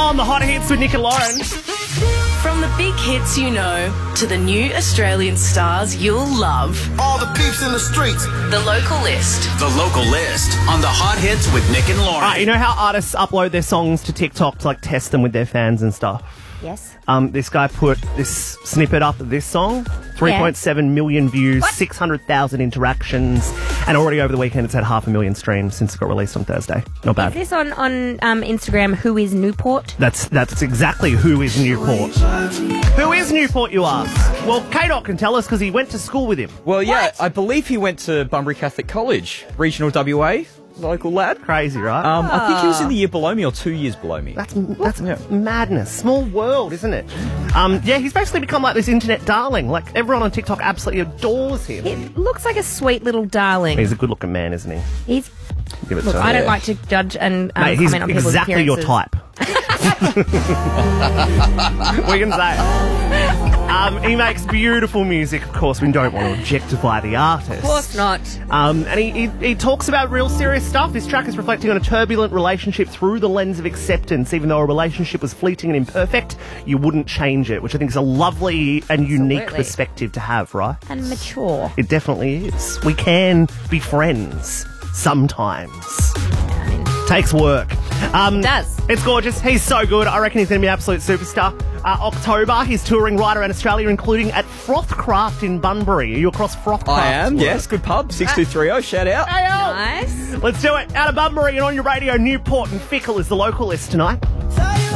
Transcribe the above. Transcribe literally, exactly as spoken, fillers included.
on the hot hits with Nick and Lauren. From the big hits you know to the new Australian stars you'll love. All the peeps in the streets. The Local List. The Local List on the hot hits with Nick and Lauren. Uh, you know how artists upload their songs to TikTok to like test them with their fans and stuff? Yes. Um, this guy put this snippet up of this song, three point seven million views, What? six hundred thousand interactions, and already over the weekend it's had half a million streams since it got released on Thursday. Not Is bad. this on, on um, Instagram, Who is Newport? That's that's exactly who is Newport. Who is Newport, you ask? Well, K-Dot can tell us because he went to school with him. Well, yeah, What? I believe he went to Bunbury Catholic College, regional W A, local lad. Crazy, right? Um, I think he was in the year below me or two years below me. That's that's Yeah. madness. Small world, isn't it? Um, yeah, he's basically become like this internet darling. Like everyone on TikTok absolutely adores him. It looks like a sweet little darling. He's a good-looking man, isn't he? He's. Give it Look, to I him. don't like to judge and um, Mate, he's comment on people's exactly your appearances. type. We can say it. Um, he makes beautiful music, of course. We don't want to objectify the artist. Of course not. Um, and he, he, he talks about real serious stuff. This track is reflecting on a turbulent relationship through the lens of acceptance. Even though a relationship was fleeting and imperfect, you wouldn't change it, which I think is a lovely and unique Absolutely. perspective to have, right? And mature. It definitely is. We can be friends sometimes. Takes work. Um, It does. It's gorgeous. He's so good. I reckon he's going to be an absolute superstar. Uh, October, he's touring right around Australia, including at Frothcraft in Bunbury. Are you across Frothcraft? I am, Laura? yes. Good pub, six two three zero, shout out. Nice. Let's do it. Out of Bunbury and on your radio, Newport and Fickle is the Local List tonight. Tell you